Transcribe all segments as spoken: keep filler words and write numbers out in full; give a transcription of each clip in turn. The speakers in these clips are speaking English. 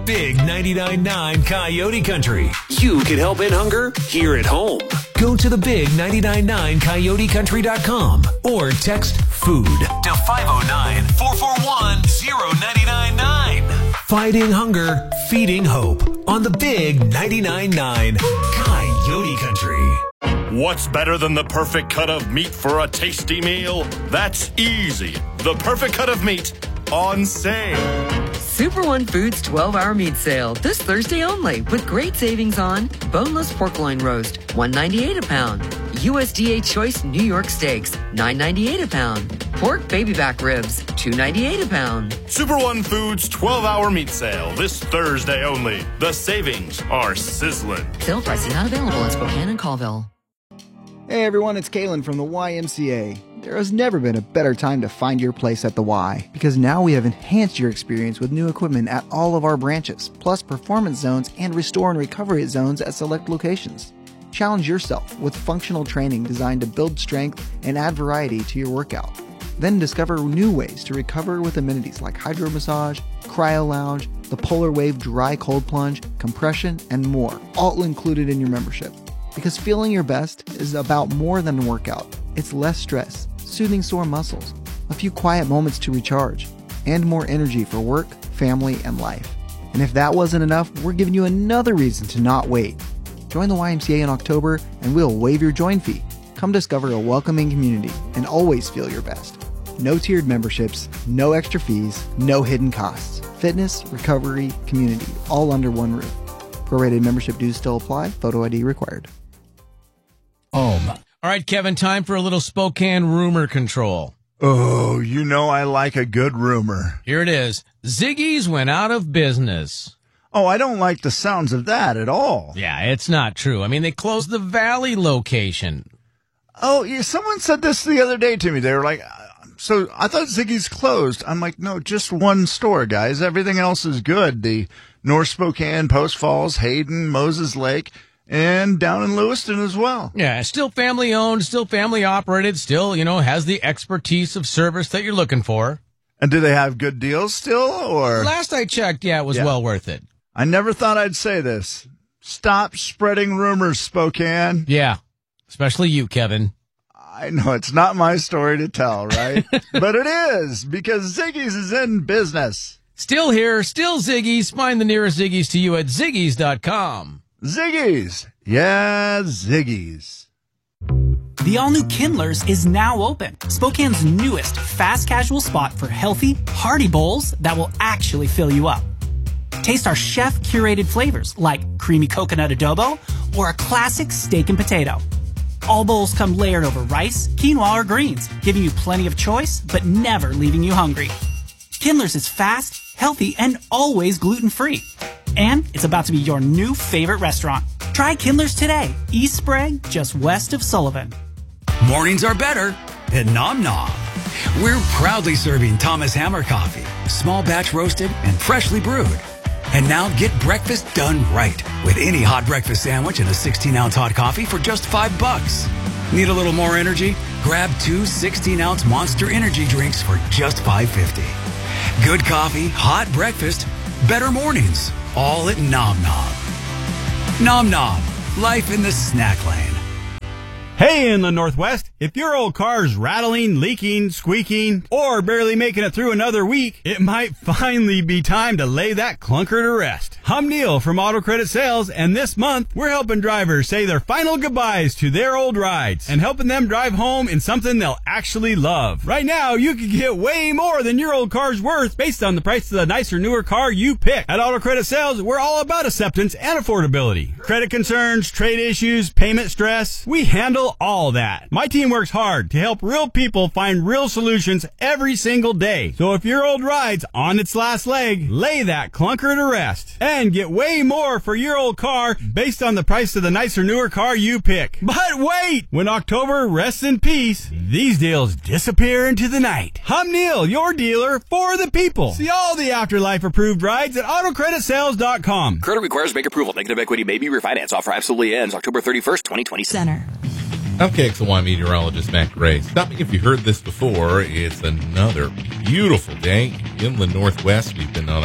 Big ninety-nine point nine Coyote Country. You can help end hunger here at home. Go to the big nine nine nine coyote country dot com or text FOOD to five oh nine, four four one, oh nine nine nine. Fighting hunger, feeding hope on the Big ninety-nine point nine Coyote Country. What's better than the perfect cut of meat for a tasty meal? That's easy. The perfect cut of meat on sale. Super One Foods twelve-hour meat sale this Thursday only with great savings on boneless pork loin roast, one ninety-eight a pound. U S D A Choice New York Steaks, nine ninety-eight a pound. Pork baby back ribs, two ninety-eight a pound. Super One Foods twelve-hour meat sale this Thursday only. The savings are sizzling. Sale pricing not available in Spokane and Colville. Hey everyone, it's Kalen from the Y M C A. There has never been a better time to find your place at the Y, because now we have enhanced your experience with new equipment at all of our branches, plus performance zones and restore and recovery zones at select locations. Challenge yourself with functional training designed to build strength and add variety to your workout. Then discover new ways to recover with amenities like hydro massage, cryo lounge, the Polar Wave dry cold plunge, compression, and more, all included in your membership. Because feeling your best is about more than a workout. It's less stress, soothing sore muscles, a few quiet moments to recharge, and more energy for work, family, and life. And if that wasn't enough, we're giving you another reason to not wait. Join the Y M C A in October and we'll waive your join fee. Come discover a welcoming community and always feel your best. No tiered memberships, no extra fees, no hidden costs. Fitness, recovery, community, all under one roof. Prorated membership dues still apply. Photo I D required. Home. All right, Kevin, time for a little Spokane rumor control. Oh, you know I like a good rumor. Here it is. Ziggy's went out of business. Oh, I don't like the sounds of that at all. Yeah, it's not true. I mean, they closed the Valley location. Oh, yeah, someone said this the other day to me. They were like, so I thought Ziggy's closed. I'm like, no, just one store, guys. Everything else is good. The North Spokane, Post Falls, Hayden, Moses Lake, and down in Lewiston as well. Yeah, still family owned, still family operated, still, you know, has the expertise of service that you're looking for. And do they have good deals still, or? Last I checked, yeah, it was yeah. well worth it. I never thought I'd say this. Stop spreading rumors, Spokane. Yeah, especially you, Kevin. I know it's not my story to tell, right? But it is, because Ziggy's is in business. Still here, still Ziggy's. Find the nearest Ziggy's to you at ziggy's dot com. Ziggy's. Yeah, Ziggy's. The all-new Kindler's is now open. Spokane's newest fast casual spot for healthy, hearty bowls that will actually fill you up. Taste our chef-curated flavors like creamy coconut adobo or a classic steak and potato. All bowls come layered over rice, quinoa, or greens, giving you plenty of choice but never leaving you hungry. Kindler's is fast, healthy, and always gluten-free. And it's about to be your new favorite restaurant. Try Kindler's today, East Sprague, just west of Sullivan. Mornings are better at Nom Nom. We're proudly serving Thomas Hammer coffee, small batch roasted and freshly brewed. And now get breakfast done right with any hot breakfast sandwich and a sixteen ounce hot coffee for just five bucks. Need a little more energy? Grab two sixteen ounce Monster Energy drinks for just five fifty. Good coffee, hot breakfast, better mornings, all at Nom Nom. Nom Nom, life in the snack lane. Hey, in the Northwest, if your old car's rattling, leaking, squeaking, or barely making it through another week, it might finally be time to lay that clunker to rest. I'm Neil from Auto Credit Sales, and this month, we're helping drivers say their final goodbyes to their old rides and helping them drive home in something they'll actually love. Right now, you can get way more than your old car's worth based on the price of the nicer, newer car you pick. At Auto Credit Sales, we're all about acceptance and affordability. Credit concerns, trade issues, payment stress, we handle all that. My team works hard to help real people find real solutions every single day. So if your old ride's on its last leg, lay that clunker to rest and get way more for your old car based on the price of the nicer, newer car you pick. But wait! When October rests in peace, these deals disappear into the night. I'm Neil, your dealer for the people. See all the Afterlife approved rides at auto credit sales dot com. Credit requires bank approval. Negative equity may be refinanced. Offer absolutely ends October thirty-first, twenty twenty. Center. I'm K X L Y meteorologist Matt Gray. Stop me if you heard this before. It's another beautiful day in the Northwest. We've been on a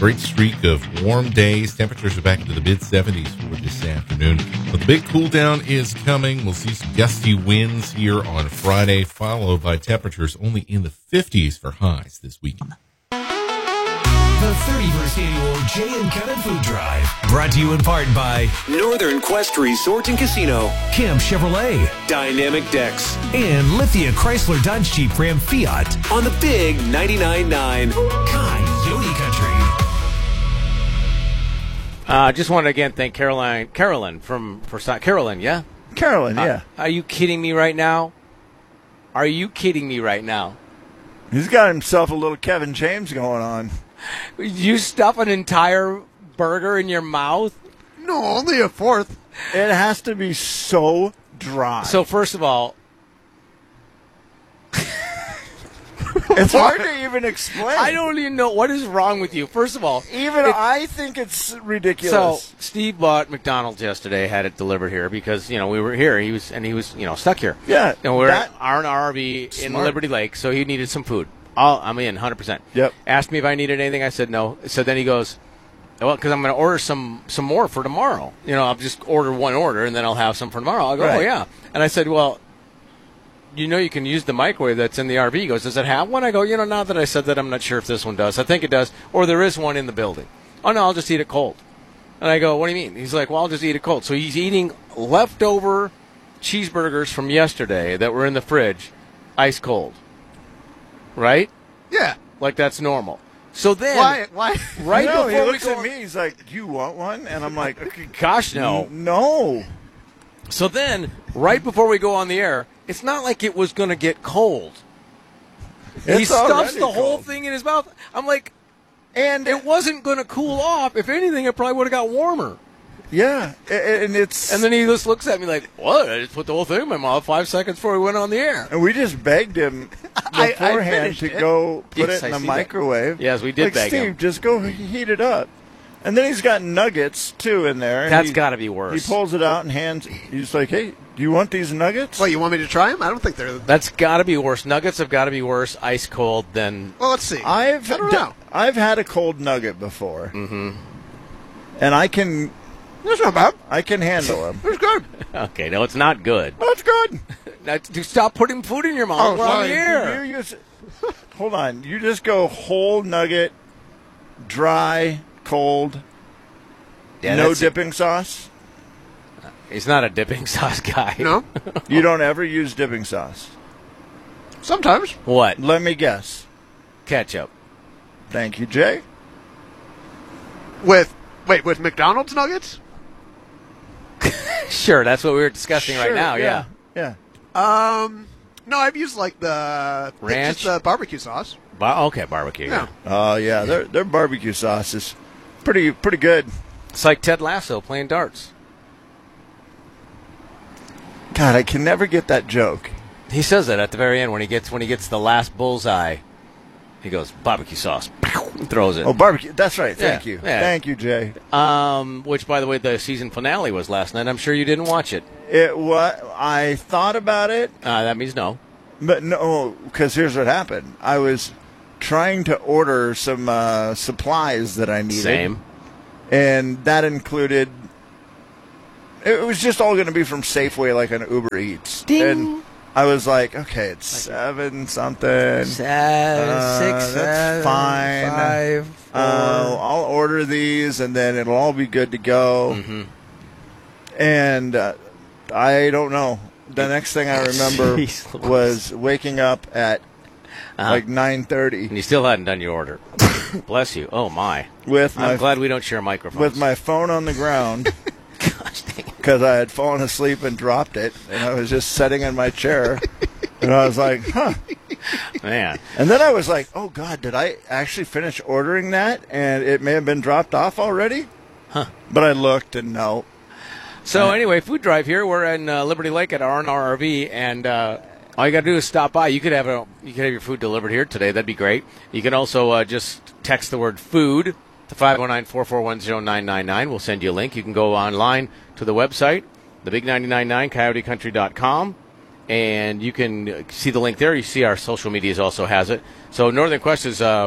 Great streak of warm days. Temperatures are back into the mid seventies for this afternoon. But the big cool down is coming. We'll see some gusty winds here on Friday, followed by temperatures only in the fifties for highs this weekend. The thirty-first Annual Jay and Kevin Food Drive. Brought to you in part by Northern Quest Resort and Casino, Camp Chevrolet, Dynamic Decks, and Lithia Chrysler Dodge Jeep Ram Fiat on the Big ninety-nine point nine Coyote Country. I uh, just want to again thank Caroline, Carolyn from for Carolyn, yeah, Carolyn, yeah. Uh, are you kidding me right now? Are you kidding me right now? He's got himself a little Kevin James going on. You stuff an entire burger in your mouth? No, only a fourth. It has to be so dry. So first of all, it's hard to even explain. I don't even know what is wrong with you. First of all, even it, I think it's ridiculous. So Steve bought McDonald's yesterday, had it delivered here because you know we were here. He was and he was you know stuck here. Yeah, and we're that, at R and R V in smart. Liberty Lake, so he needed some food. I'll, I'm in one hundred percent. Yep. Asked me if I needed anything. I said no. So then he goes, well, because I'm going to order some some more for tomorrow. You know, I'll just order one order and then I'll have some for tomorrow. I'll go, right. oh yeah. And I said, well, you know, you can use the microwave that's in the R V. He goes, does it have one? I go, you know, now that I said that, I'm not sure if this one does. I think it does, or there is one in the building. Oh no, I'll just eat it cold. And I go, what do you mean? He's like, well, I'll just eat it cold. So he's eating leftover cheeseburgers from yesterday that were in the fridge, ice cold. Right? Yeah. Like that's normal. So then, why? Why? Right no, before he looks we go at me, he's like, "Do you want one?" And I'm like, "Gosh, no, no." So then, right before we go on the air, it's not like it was going to get cold. It's he stuffs already the whole cold. thing in his mouth. I'm like, and it wasn't going to cool off. If anything, it probably would have got warmer. Yeah, and it's and then he just looks at me like, "What? I just put the whole thing in my mouth five seconds before we went on the air." And we just begged him I, beforehand I to it. go put Yes, it in I the see microwave. that. Yes, we did like, beg Steve, him. just go heat it up. And then he's got nuggets too in there. That's he, got to be worse. He pulls it out and hands. He's like, "Hey, do you want these nuggets?" Well, you want me to try them? I don't think they're. That's got to be worse. Nuggets have got to be worse, ice cold than. Well, let's see. I've I don't d- know. I've had a cold nugget before, Mm-hmm. and I can. That's not bad. I can handle them. It's good. Okay, no, it's not good. That's good. Now, to stop putting food in your mouth. Oh, We're on sorry. the air. You use, hold on. You just go whole nugget, dry, cold, Yeah, no that's- dipping sauce. He's not a dipping sauce guy. No. You don't ever use dipping sauce. Sometimes. What? Let me guess. Ketchup. Thank you, Jay. With wait, with McDonald's nuggets? Sure, that's what we were discussing right Sure, now. Yeah. Yeah. Um, no, I've used like the Ranch? just the barbecue sauce. Ba- okay, barbecue. Yeah. Oh yeah, their their barbecue sauce is pretty pretty good. It's like Ted Lasso playing darts. God, I can never get that joke. He says that at the very end when he gets when he gets the last bullseye. He goes barbecue sauce, and throws it. Oh, barbecue. That's right. Thank Yeah, you. yeah. Thank you, Jay. Um, which, by the way, the season finale was last night. I'm sure you didn't watch it. It what I thought about it, Uh, that means no. but no, because here's what happened. I was trying to order some uh, supplies that I needed. Same. And that included. It was just all going to be from Safeway, like an Uber Eats. Ding. And I was like, okay, it's seven something. Seven, Uh, six, that's seven, fine. five, four. Uh, I'll order these, and then it'll all be good to go. Mm-hmm. And uh, I don't know. The next thing I remember Jeez Louise. was waking up at Uh-huh. like nine thirty And you still hadn't done your order. Bless you. Oh, my. with I'm my glad we don't share microphones. with my phone on the ground Gosh dang it. because I had fallen asleep and dropped it, and I was just sitting in my chair, and I was like, huh. Man. And then I was like, oh, God, did I actually finish ordering that? And it may have been dropped off already? Huh. But I looked, and no. So anyway, food drive here. We're in uh, Liberty Lake at R and R R V, and uh, all you got to do is stop by. You could have a, you could have your food delivered here today. That'd be great. You can also uh, just text the word food to five oh nine, four four one, oh nine nine nine. We'll send you a link. You can go online to the website, the big nine nine nine coyote country dot com, and you can see the link there. You see our social medias also has it. So Northern Quest is uh,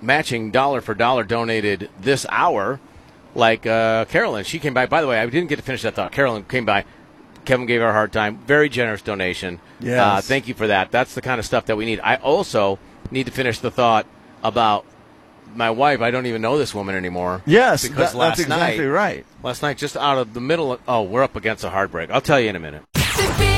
matching dollar for dollar donated this hour, like uh, Carolyn. She came by. By the way, I didn't get to finish that thought. Carolyn came by. Kevin gave her a hard time. Very generous donation. Yes. Uh, thank you for that. That's the kind of stuff that we need. I also need to finish the thought about my wife. I don't even know this woman anymore. Yes, because that, last that's exactly night, right. Last night, just out of the middle of, oh, we're up against a heartbreak. I'll tell you in a minute.